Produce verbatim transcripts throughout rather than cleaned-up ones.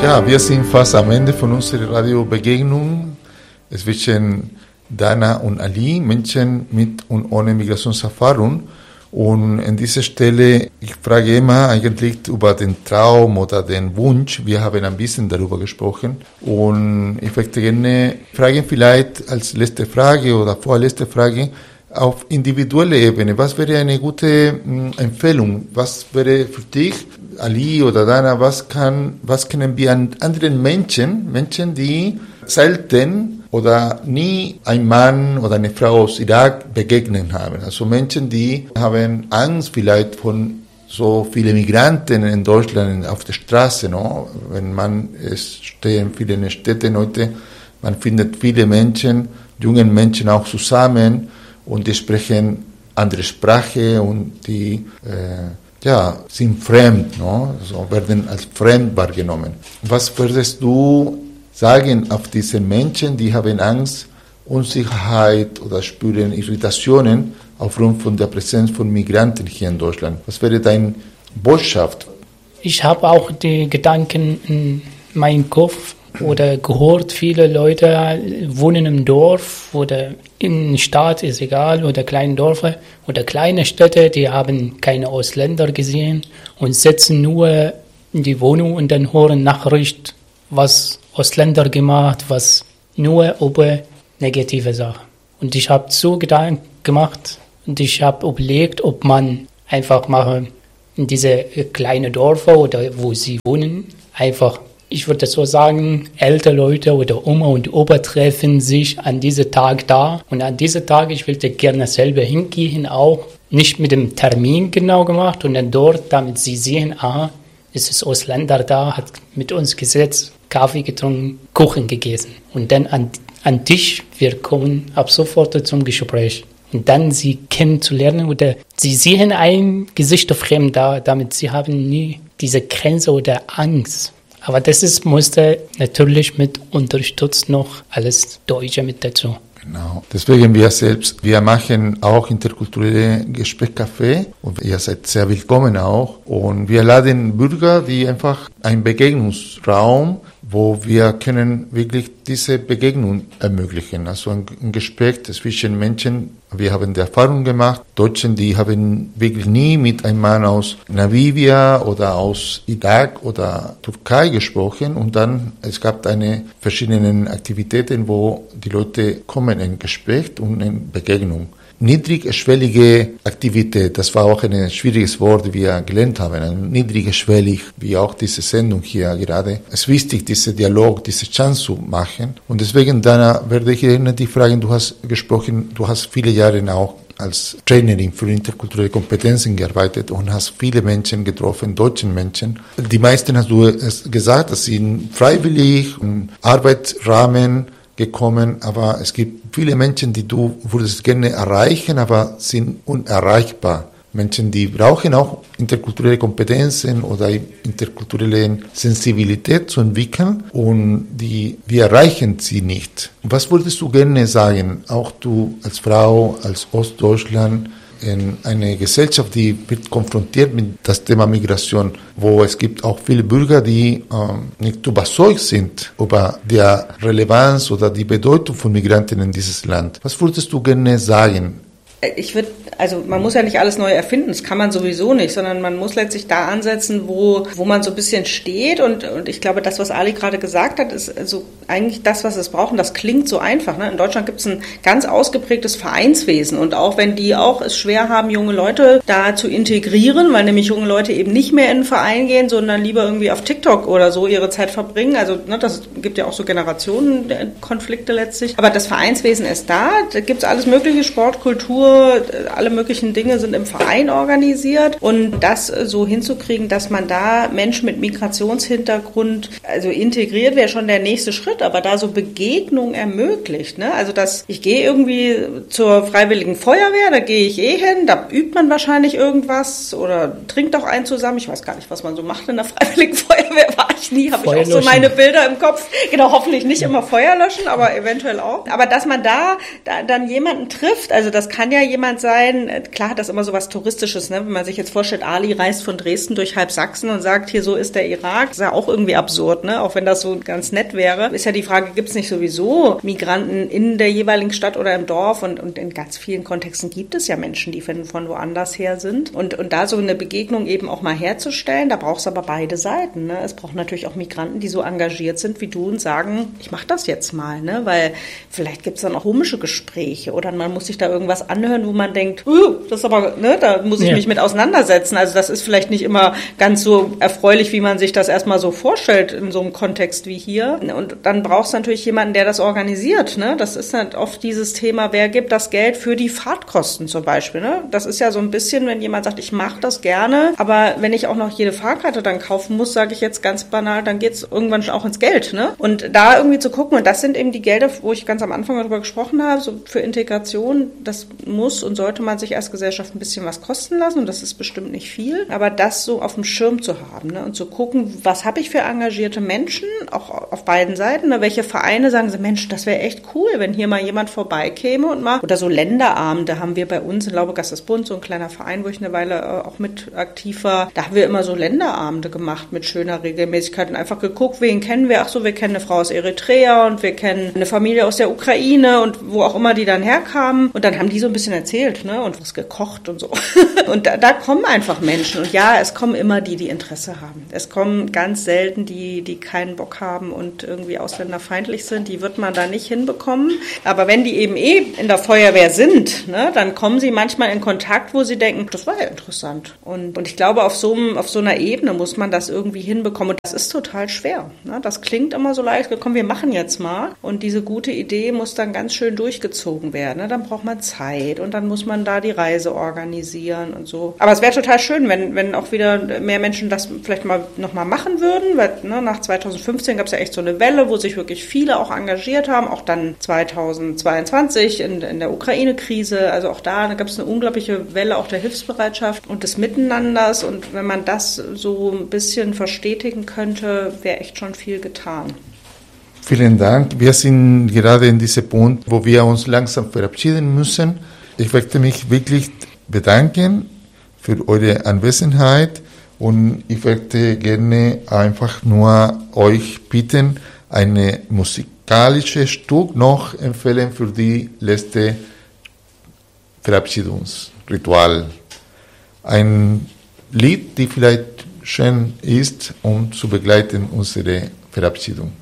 Ja, wir sind fast am Ende von unserer Radiobegegnung zwischen Dana und Ali, Menschen mit und ohne Migrationserfahrung. Und an dieser Stelle, ich frage immer eigentlich über den Traum oder den Wunsch. Wir haben ein bisschen darüber gesprochen. Und ich möchte gerne fragen, vielleicht als letzte Frage oder vorletzte Frage, auf individueller Ebene, was wäre eine gute mh, Empfehlung? Was wäre für dich, Ali oder Dana, was kann, was können wir an anderen Menschen, Menschen, die selten oder nie ein Mann oder eine Frau aus Irak begegnen haben? Also Menschen, die haben Angst vielleicht von so vielen Migranten in Deutschland auf der Straße, no? Wenn man, es stehen viele in Städten heute, man findet viele Menschen, junge Menschen auch zusammen, und die sprechen andere Sprache und die äh, ja, sind fremd, no? Also werden als fremd wahrgenommen. Was würdest du sagen auf diese Menschen, die haben Angst, Unsicherheit oder spüren Irritationen aufgrund von der Präsenz von Migranten hier in Deutschland? Was wäre deine Botschaft? Ich habe auch die Gedanken in meinem Kopf oder gehört, viele Leute wohnen im Dorf oder in der Stadt, ist egal, oder kleinen Dörfer oder kleine Städte, die haben keine Ausländer gesehen und sitzen nur in die Wohnung und dann hören Nachrichten, was Ausländer gemacht, was nur über negative Sachen. Und ich habe so Gedanken gemacht und ich habe überlegt, ob man einfach machen in diese kleinen Dörfer oder wo sie wohnen, einfach, ich würde so sagen, ältere Leute oder Oma und Opa treffen sich an diesem Tag da. Und an diesem Tag, ich würde gerne selber hingehen, auch nicht mit dem Termin genau gemacht. Und dann dort, damit sie sehen, ah, es ist Ausländer da, hat mit uns gesetzt, Kaffee getrunken, Kuchen gegessen. Und dann an, an Tisch, wir kommen ab sofort zum Gespräch. Und dann sie kennenzulernen oder sie sehen ein Gesicht fremd da, damit sie haben nie diese Grenze oder Angst. Aber das ist, musste natürlich mit unterstützt noch alles Deutsche mit dazu. Genau. Deswegen wir selbst, wir machen auch interkulturelle Gesprächscafé und ihr seid sehr willkommen auch. Und wir laden Bürger, die einfach einen Begegnungsraum, wo wir können wirklich diese Begegnung ermöglichen. Also ein, ein Gespräch zwischen Menschen. Wir haben die Erfahrung gemacht, Deutschen, die haben wirklich nie mit einem Mann aus Namibia oder aus Irak oder Türkei gesprochen. Und dann, es gab eine verschiedene Aktivitäten, wo die Leute kommen in Gespräch und in Begegnung. Niedrigschwellige Aktivität, das war auch ein schwieriges Wort, wie wir gelernt haben, niedrigschwellig, wie auch diese Sendung hier gerade. Es ist wichtig, diesen Dialog, diese Chance zu machen. Und deswegen, Dana, werde ich gerne dich fragen, du hast gesprochen, du hast viele Jahre auch als Trainerin für interkulturelle Kompetenzen gearbeitet und hast viele Menschen getroffen, deutsche Menschen. Die meisten, hast du es gesagt, das sind freiwillig, im Arbeitsrahmen gekommen, aber es gibt viele Menschen, die du würdest gerne erreichen, aber sind unerreichbar. Menschen, die brauchen auch interkulturelle Kompetenzen oder interkulturelle Sensibilität zu entwickeln und die, wir erreichen sie nicht. Was würdest du gerne sagen, auch du als Frau, als Ostdeutschland, in eine Gesellschaft, die wird konfrontiert mit das Thema Migration, wo es gibt auch viele Bürger, die ähm, nicht überzeugt sind über die Relevanz oder die Bedeutung von Migranten in dieses Land. Was würdest du gerne sagen? Ich würde, also man muss ja nicht alles neu erfinden, das kann man sowieso nicht, sondern man muss letztlich da ansetzen, wo wo man so ein bisschen steht und und ich glaube, das, was Ali gerade gesagt hat, ist also eigentlich das, was es braucht und das klingt so einfach. Ne? In Deutschland gibt es ein ganz ausgeprägtes Vereinswesen und auch wenn die auch es schwer haben, junge Leute da zu integrieren, weil nämlich junge Leute eben nicht mehr in einen Verein gehen, sondern lieber irgendwie auf TikTok oder so ihre Zeit verbringen, also ne, das gibt ja auch so Generationenkonflikte letztlich, aber das Vereinswesen ist da, da gibt es alles mögliche, Sport, Kultur, alle möglichen Dinge sind im Verein organisiert und das so hinzukriegen, dass man da Menschen mit Migrationshintergrund also integriert, wäre schon der nächste Schritt, aber da so Begegnung ermöglicht. Ne? Also dass ich gehe irgendwie zur Freiwilligen Feuerwehr, da gehe ich eh hin, da übt man wahrscheinlich irgendwas oder trinkt auch einen zusammen. Ich weiß gar nicht, was man so macht in der Freiwilligen Feuerwehr, war ich ich nie, habe ich auch so meine Bilder im Kopf. Genau, hoffentlich nicht immer Feuer löschen, aber eventuell auch. Aber dass man da, da dann jemanden trifft, also das kann ja jemand sein, klar hat das immer so was Touristisches, ne? Wenn man sich jetzt vorstellt, Ali reist von Dresden durch halb Sachsen und sagt, hier so ist der Irak, ist ja auch irgendwie absurd, ne? Auch wenn das so ganz nett wäre. Ist ja die Frage, gibt es nicht sowieso Migranten in der jeweiligen Stadt oder im Dorf und, und in ganz vielen Kontexten gibt es ja Menschen, die von, von woanders her sind. Und, und da so eine Begegnung eben auch mal herzustellen, da braucht es aber beide Seiten, ne? Es braucht natürlich auch Migranten, die so engagiert sind wie du und sagen, ich mache das jetzt mal, ne? Weil vielleicht gibt es dann auch komische Gespräche oder man muss sich da irgendwas anhören, wo man denkt, uh, das ist aber, ne, da muss ich ja. mich mit auseinandersetzen. Also das ist vielleicht nicht immer ganz so erfreulich, wie man sich das erstmal so vorstellt in so einem Kontext wie hier. Und dann braucht es natürlich jemanden, der das organisiert, ne? Das ist halt oft dieses Thema, wer gibt das Geld für die Fahrtkosten zum Beispiel, ne? Das ist ja so ein bisschen, wenn jemand sagt, ich mache das gerne, aber wenn ich auch noch jede Fahrkarte dann kaufen muss, sage ich jetzt ganz banal, dann geht es irgendwann auch ins Geld, ne? Und da irgendwie zu gucken, und das sind eben die Gelder, wo ich ganz am Anfang darüber gesprochen habe, so für Integration, das muss und sollte man sich als Gesellschaft ein bisschen was kosten lassen und das ist bestimmt nicht viel, aber das so auf dem Schirm zu haben, ne? Und zu gucken, was habe ich für engagierte Menschen, auch auf beiden Seiten, ne? Welche Vereine sagen sie, Mensch, das wäre echt cool, wenn hier mal jemand vorbeikäme und mal, oder so Länderabende haben wir bei uns in Laube-Gastesbund, so ein kleiner Verein, wo ich eine Weile äh, auch mit aktiv war, da haben wir immer so Länderabende gemacht mit schöner Regelmäßigkeit und einfach geguckt, wen kennen wir, ach so, wir kennen eine Frau aus Eritrea und wir kennen eine Familie aus der Ukraine und wo auch immer die dann herkamen und dann haben die so ein bisschen erzählt, ne, und was gekocht und so. Und da, da kommen einfach Menschen und ja, es kommen immer die, die Interesse haben. Es kommen ganz selten die, die keinen Bock haben und irgendwie ausländerfeindlich sind, die wird man da nicht hinbekommen. Aber wenn die eben eh in der Feuerwehr sind, ne, dann kommen sie manchmal in Kontakt, wo sie denken, das war ja interessant. Und, und ich glaube, auf so, auf so einer Ebene muss man das irgendwie hinbekommen. Und das ist total schwer. Ne? Das klingt immer so leicht, komm, wir machen jetzt mal. Und diese gute Idee muss dann ganz schön durchgezogen werden. Ne? Dann braucht man Zeit und dann muss man da die Reise organisieren und so. Aber es wäre total schön, wenn, wenn auch wieder mehr Menschen das vielleicht mal nochmal machen würden, weil ne, nach zweitausendfünfzehn gab es ja echt so eine Welle, wo sich wirklich viele auch engagiert haben, auch dann zweitausendzweiundzwanzig in, in der Ukraine-Krise, also auch da, da gab es eine unglaubliche Welle auch der Hilfsbereitschaft und des Miteinanders und wenn man das so ein bisschen verstetigen könnte, wäre echt schon viel getan. Vielen Dank. Wir sind gerade in diesem Punkt, wo wir uns langsam verabschieden müssen. Ich möchte mich wirklich bedanken für eure Anwesenheit und ich möchte gerne einfach nur euch bitten, eine musikalische Stück noch empfehlen für die letzte Verabschiedungsritual. Ein Lied, die vielleicht schön ist, um zu begleiten unsere Verabschiedung.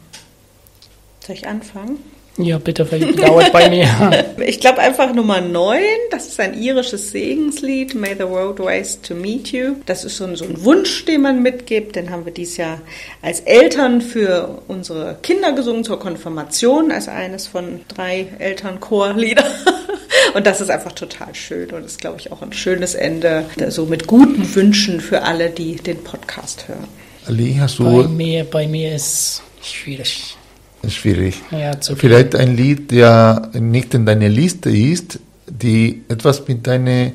Soll ich anfangen? Ja, bitte, dauert bei mir. Ich glaube einfach Nummer neun, das ist ein irisches Segenslied, May the Road Ways to Meet You. Das ist so ein, so ein Wunsch, den man mitgibt, den haben wir dieses Jahr als Eltern für unsere Kinder gesungen zur Konfirmation, als eines von drei Elternchorliedern. Und das ist einfach total schön und ist, glaube ich, auch ein schönes Ende, so mit guten Wünschen für alle, die den Podcast hören. Ali, hast du... Bei mir, bei mir ist schwierig. Schwierig. Ja, zu Vielleicht ein Lied, der nicht in deiner Liste ist, die etwas mit deiner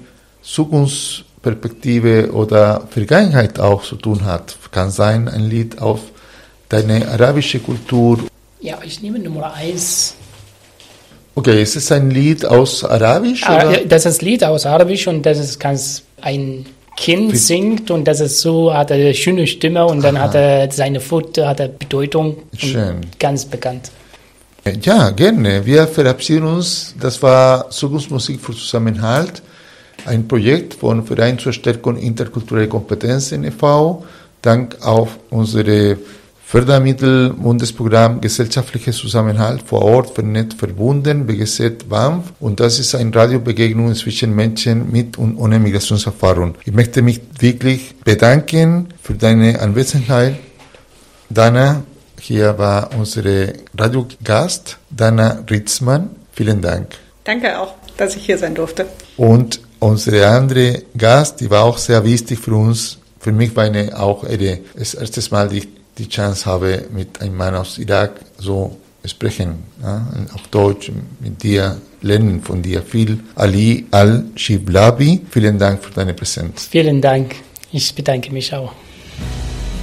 Zukunftsperspektive oder Vergangenheit auch zu tun hat. Kann sein, ein Lied auf deine arabische Kultur. Ja, ich nehme Nummer eins. Okay, ist es ein Lied aus Arabisch? Ah, oder? Das ist ein Lied aus Arabisch und das ist ganz ein Kind Wie? singt und das ist so, hat er eine schöne Stimme und dann Aha. hat er seine Foto, hat er Bedeutung. Schön. Ganz bekannt. Ja, gerne. Wir verabschieden uns. Das war Zukunftsmusik für Zusammenhalt, ein Projekt von Verein zur Stärkung interkultureller Kompetenzen e V Dank auf unsere Fördermittel Bundesprogramm Gesellschaftlicher Zusammenhalt vor Ort vernetzt verbunden, B G Z B A M F. Und das ist eine Radiobegegnung zwischen Menschen mit und ohne Migrationserfahrung. Ich möchte mich wirklich bedanken für deine Anwesenheit. Dana, hier war unsere Radiogast, Dana Ritzmann. Vielen Dank. Danke auch, dass ich hier sein durfte. Und unsere andere Gast, die war auch sehr wichtig für uns. Für mich war eine auch eine, das erste Mal, die ich die Chance habe, mit einem Mann aus Irak so sprechen, ja, auf Deutsch mit dir, lernen von dir viel. Ali Al-Shiblabi, vielen Dank für deine Präsenz. Vielen Dank, ich bedanke mich auch.